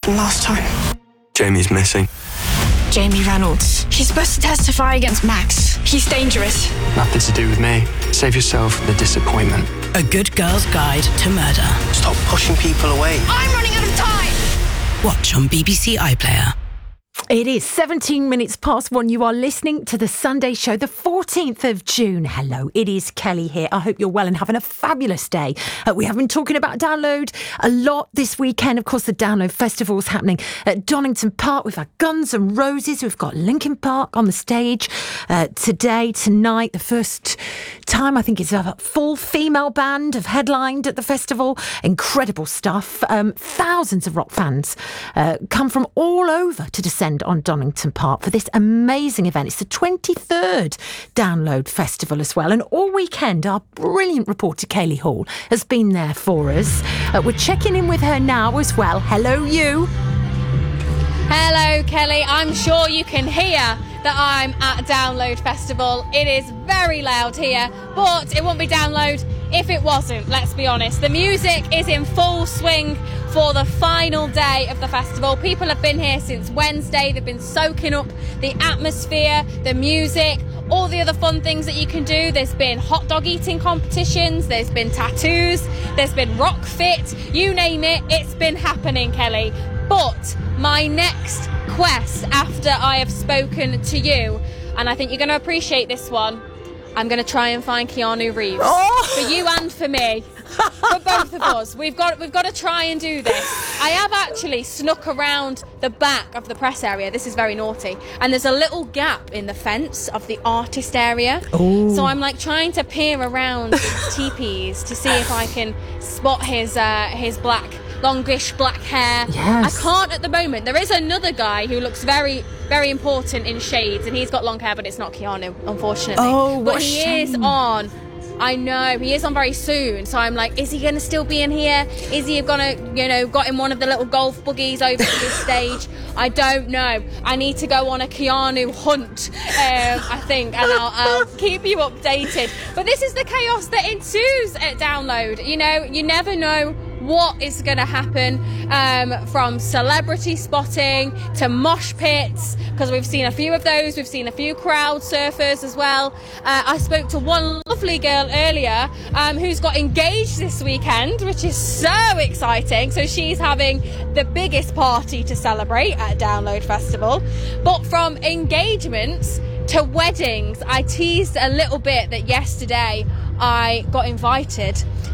happened last time? Jamie's missing. Jamie Reynolds. He's supposed to testify against Max. He's dangerous. Nothing to do with me. Save yourself the disappointment. A Good Girl's Guide to Murder. Stop pushing people away. I'm running out of time! Watch on BBC iPlayer. It is 17 minutes past 1. You are listening to The Sunday Show, the 14th of June. Hello, it is Kelly here. I hope you're well and having a fabulous day. We have been talking about Download a lot this weekend. Of course, the Download Festival is happening at Donington Park. We've had Guns N' Roses. We've got Linkin Park on the stage tonight. The first time, I think it's a full female band have headlined at the festival. Incredible stuff. Thousands of rock fans come from all over to descend on Donington Park for this amazing event. It's the 23rd Download Festival as well. And all weekend, our brilliant reporter, Kaylee Hall, has been there for us. We're checking in with her now as well. Hello, you. Hello, Kelly. I'm sure you can hear that I'm at Download Festival. It is very loud here, but it wouldn't be Download if it wasn't, let's be honest. The music is in full swing for the final day of the festival. People have been here since Wednesday. They've been soaking up the atmosphere, the music, all the other fun things that you can do. There's been hot dog eating competitions, there's been tattoos, there's been rock fit, you name it, it's been happening, Kelly. But my next quest after I have spoken to you, and I think you're going to appreciate this one, I'm going to try and find Keanu Reeves. For you and for me. For both of us. We've got to try and do this. I have actually snuck around the back of the press area. This is very naughty. And there's a little gap in the fence of the artist area. Ooh. So I'm like trying to peer around teepees to see if I can spot his black, longish black hair. Yes. I can't at the moment. There is another guy who looks very, very important in shades, and he's got long hair, but it's not Keanu, unfortunately. Oh, what but a he shame. is on. I know, he is on very soon, so I'm like, is he going to still be in here? Is he going to, got in one of the little golf buggies over to this stage? I don't know. I need to go on a Keanu hunt, I think, and I'll keep you updated. But this is the chaos that ensues at Download. You never know what is going to happen, from celebrity spotting to mosh pits, because we've seen a few of those. We've seen a few crowd surfers as well. I spoke to one lovely girl earlier who's got engaged this weekend, which is so exciting. So she's having the biggest party to celebrate at Download Festival. But from engagements to weddings, I teased a little bit that yesterday I got invited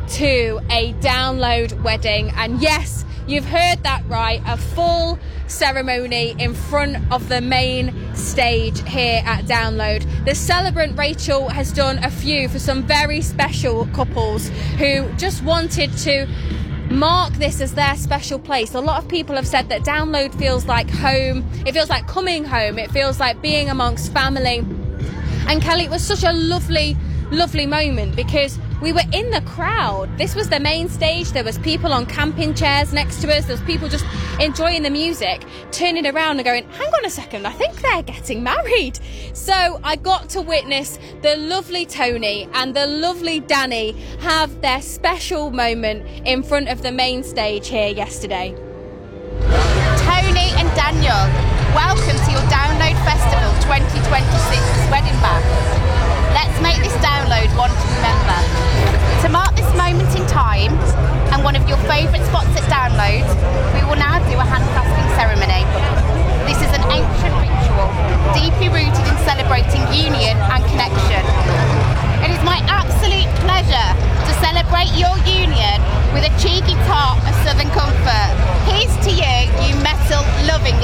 to a Download wedding, and yes, you've heard that right, a full ceremony in front of the main stage here at Download. The celebrant Rachel has done a few for some very special couples who just wanted to mark this as their special place. A lot of people have said that Download feels like home, it feels like coming home, it feels like being amongst family. And Kelly, it was such a lovely moment because we were in the crowd. This was the main stage. There was people on camping chairs next to us. There was people just enjoying the music, turning around and going, hang on a second, I think they're getting married. So I got to witness the lovely Tony and the lovely Danny have their special moment in front of the main stage here yesterday. Tony and Daniel, welcome to your Download Festival 2026 wedding bath. Let's make this Download one to remember. To mark this moment in time and one of your favourite spots at Download, we will now do a handclasping ceremony. This is an ancient ritual, deeply rooted in celebrating union and connection. It is my absolute pleasure to celebrate your union with a cheeky tart of Southern Comfort. Here's to you, you metal-loving